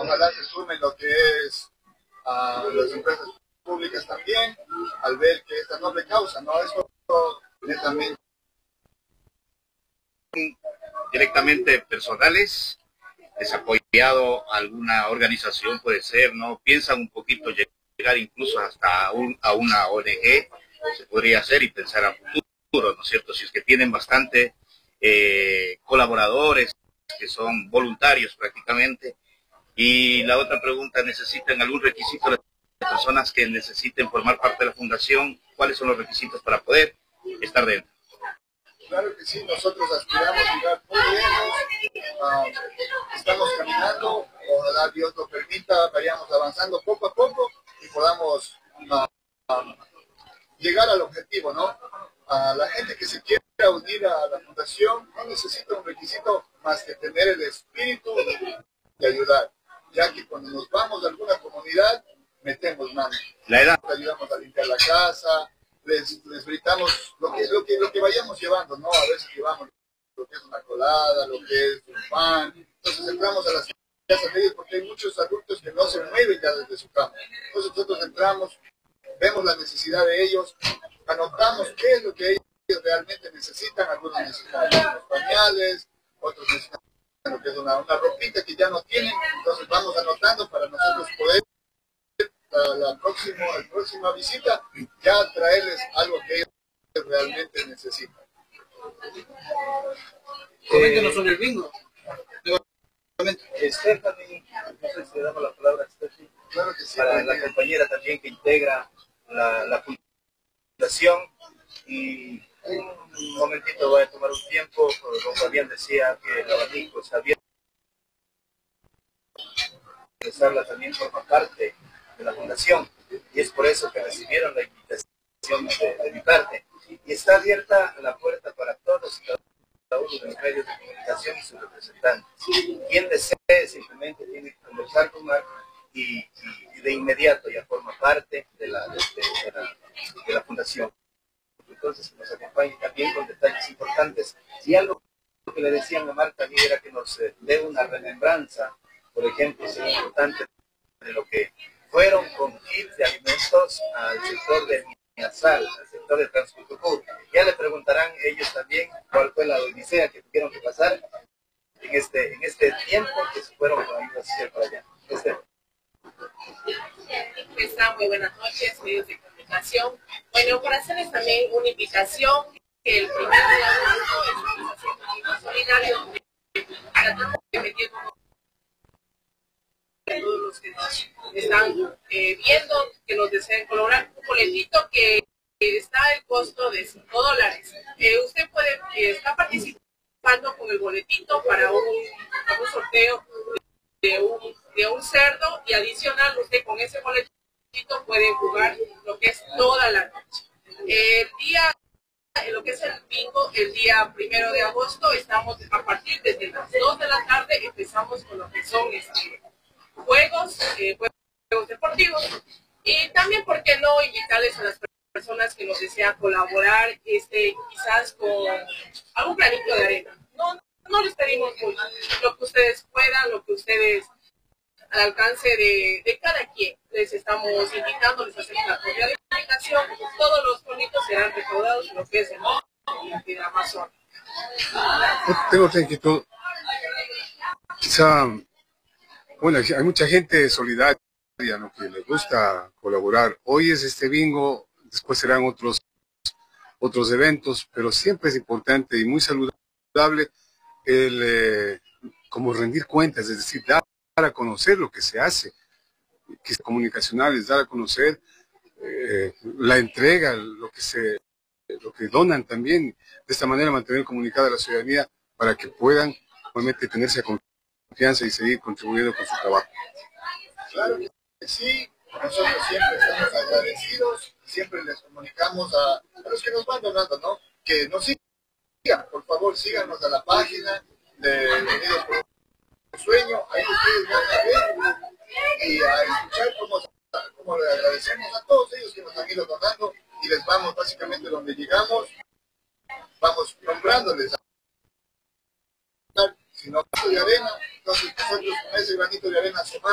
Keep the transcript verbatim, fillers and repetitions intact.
ojalá se sumen lo que es a las empresas públicas también, al ver que esta noble causa, ¿no? Eso netamente. Directamente personales, ¿les ha apoyado alguna organización? Puede ser, ¿no? Piensan un poquito llegar incluso hasta un, a una O N G, se podría hacer y pensar a futuro, ¿no es cierto? Si es que tienen bastante eh, colaboradores que son voluntarios prácticamente. Y la otra pregunta, ¿necesitan algún requisito de personas que necesiten formar parte de la fundación? ¿Cuáles son los requisitos para poder estar dentro? Claro que sí, nosotros aspiramos a llegar muy lejos, uh, estamos caminando, ojalá Dios lo permita, vayamos avanzando poco a poco y podamos uh, uh, llegar al objetivo, ¿no? A la gente que se quiera unir a la fundación no necesita un requisito más que tener el espíritu de ayudar, ya que cuando nos vamos a alguna comunidad, metemos mano. La edad. Ayudamos a limpiar la casa, les, les gritamos lo que, lo, que, lo que vayamos llevando, ¿no? A veces llevamos lo que es una colada, lo que es un pan. Entonces entramos a las casas de ellos porque hay muchos adultos que no se mueven ya desde su cama. Entonces nosotros entramos, vemos la necesidad de ellos, anotamos qué es lo que ellos realmente necesitan. Algunos necesitan unos pañales, otros necesitan lo que es una, una ropita que ya no tienen. Entonces vamos anotando para nosotros poder a la próxima, la próxima visita ya traerles algo que ellos realmente necesitan. Coméntenos sobre el bingo. Stephanie, no sé si le damos la palabra a Stephanie, Claro que sí, para la compañera también que integra la, la fundación. Y un momentito voy a tomar un tiempo, porque don Fabián decía que el abanico es abierto. Expresarla también forma parte de la fundación y es por eso que recibieron la invitación de, de mi parte. Y está abierta la puerta para todos y cada uno de los medios de comunicación y sus representantes. Quien desee simplemente tiene que conversar con Marc y, y, y de inmediato ya forma parte de la, de, de, la, de la fundación. Entonces nos acompañe también con detalles importantes. Y algo que le decían a Marc también era que nos eh, dé una remembranza, por ejemplo, es importante de lo que fueron con kits de alimentos al sector de Miazal, al sector de Transcultucú. Ya le preguntarán ellos también cuál fue la odisea que tuvieron que pasar en este, en este tiempo que se fueron con ayuda social para allá. Este. Muy buenas noches, medios de comunicación. Bueno, por hacerles también una invitación, que el primer de agosto estamos haciendo un bingo solidario para todos los que todos los que nos están eh, viendo, que nos deseen colaborar, un boletito que está el costo de cinco dólares. Eh, usted puede eh, estar participando con el boletito para un, para un sorteo de un, de un cerdo, y adicional usted con ese boletito puede jugar lo que es toda la noche. Eh, el día, en lo que es el bingo, el día primero de agosto, estamos a partir desde las dos de la tarde, empezamos con lo que son este, juegos, eh, juegos deportivos, y también, ¿por qué no invitarles a las personas que nos desean colaborar, este, quizás con algún granito de arena? No, no les pedimos mucho, lo que ustedes puedan, lo que ustedes al alcance de, de cada quien. Les estamos invitando, les hacemos la cordial invitación. Todos los bonitos serán recaudados en lo que es el monte de Amazon. Tengo otra inquietud. Quizá, bueno, hay mucha gente solidaria, ¿no?, que les gusta colaborar. Hoy es este bingo, después serán otros, otros eventos, pero siempre es importante y muy saludable el eh, como rendir cuentas, es decir, dar a conocer lo que se hace, que es comunicacional, es dar a conocer eh, la entrega, lo que se, lo que donan también, de esta manera mantener comunicada a la ciudadanía para que puedan realmente tenerse confianza y seguir contribuyendo con su trabajo. Claro que sí, nosotros siempre estamos agradecidos, siempre les comunicamos a, a los que nos van donando, ¿no?, que nos sigan, por favor, síganos a la página de Unidos por un Sueño, ahí ustedes van a ver y a escuchar cómo, cómo le agradecemos a todos ellos que nos han ido donando, y les vamos básicamente donde llegamos, vamos nombrándoles, si no, granito de arena, entonces nosotros con ese granito de arena sumamos